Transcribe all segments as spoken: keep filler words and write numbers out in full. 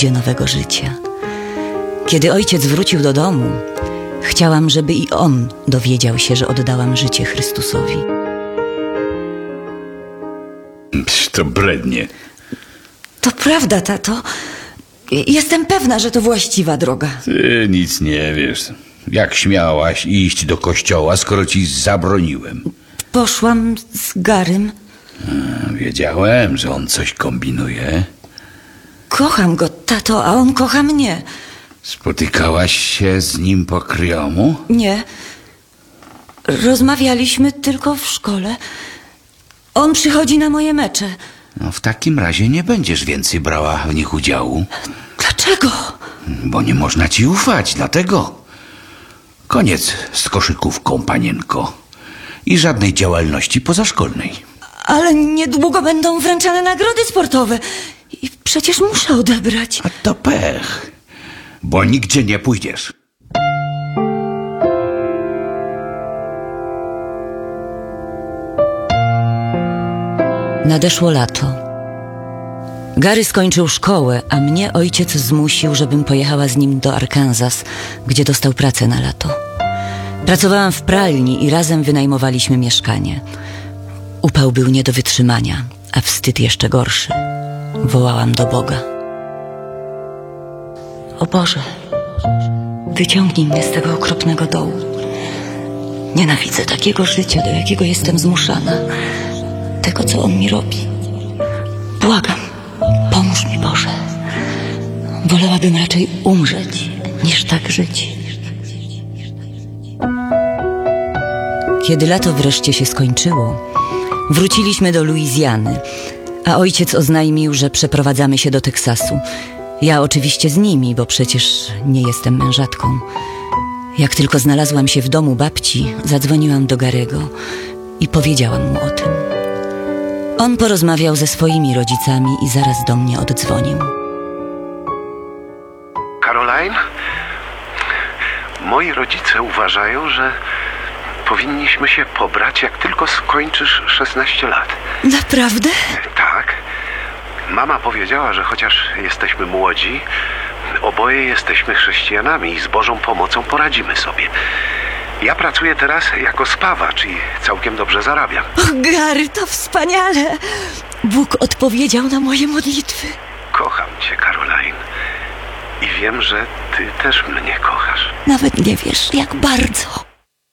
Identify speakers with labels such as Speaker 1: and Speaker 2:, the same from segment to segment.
Speaker 1: budzie nowego życia. Kiedy ojciec wrócił do domu, chciałam, żeby i on dowiedział się, że oddałam życie Chrystusowi.
Speaker 2: Psz, to brednie.
Speaker 1: To prawda, tato. Jestem pewna, że to właściwa droga.
Speaker 2: Ty nic nie wiesz. Jak śmiałaś iść do kościoła, skoro ci zabroniłem?
Speaker 1: Poszłam z Garym.
Speaker 2: A, wiedziałem, że on coś kombinuje.
Speaker 1: Kocham go, tato, a on kocha mnie.
Speaker 2: Spotykałaś się z nim po kryjomu?
Speaker 1: Nie. Rozmawialiśmy tylko w szkole. On przychodzi na moje mecze.
Speaker 2: No, w takim razie nie będziesz więcej brała w nich udziału.
Speaker 1: Dlaczego?
Speaker 2: Bo nie można ci ufać, dlatego. Koniec z koszykówką, panienko. I żadnej działalności pozaszkolnej.
Speaker 1: Ale niedługo będą wręczane nagrody sportowe. I przecież muszę odebrać.
Speaker 2: A to pech. Bo nigdzie nie pójdziesz.
Speaker 1: Nadeszło lato. Gary skończył szkołę, a mnie ojciec zmusił, żebym pojechała z nim do Arkansas, gdzie dostał pracę na lato. Pracowałam w pralni i razem wynajmowaliśmy mieszkanie. Upał był nie do wytrzymania, a wstyd jeszcze gorszy. Wołałam do Boga. O Boże, wyciągnij mnie z tego okropnego dołu. Nienawidzę takiego życia, do jakiego jestem zmuszana. Tego, co on mi robi. Błagam, pomóż mi, Boże. Wolałabym raczej umrzeć, niż tak żyć. Kiedy lato wreszcie się skończyło, wróciliśmy do Luizjany, a ojciec oznajmił, że przeprowadzamy się do Teksasu. Ja oczywiście z nimi, bo przecież nie jestem mężatką. Jak tylko znalazłam się w domu babci, zadzwoniłam do Garego i powiedziałam mu o tym. On porozmawiał ze swoimi rodzicami i zaraz do mnie oddzwonił.
Speaker 3: Caroline? Moi rodzice uważają, że powinniśmy się pobrać, jak tylko skończysz szesnaście lat.
Speaker 1: Naprawdę?
Speaker 3: Tak. Mama powiedziała, że chociaż jesteśmy młodzi, oboje jesteśmy chrześcijanami i z Bożą pomocą poradzimy sobie. Ja pracuję teraz jako spawacz i całkiem dobrze zarabiam.
Speaker 1: O, Gary, to wspaniale! Bóg odpowiedział na moje modlitwy.
Speaker 3: Kocham cię, Caroline. I wiem, że ty też mnie kochasz.
Speaker 1: Nawet nie wiesz, jak bardzo.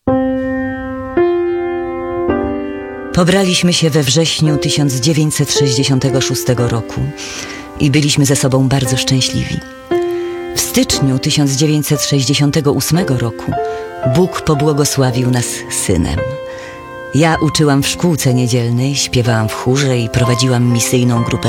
Speaker 1: Pobraliśmy się we wrześniu tysiąc dziewięćset sześćdziesiątego szóstego roku i byliśmy ze sobą bardzo szczęśliwi. W styczniu tysiąc dziewięćset sześćdziesiątego ósmego roku Bóg pobłogosławił nas synem. Ja uczyłam w szkółce niedzielnej, śpiewałam w chórze i prowadziłam misyjną grupę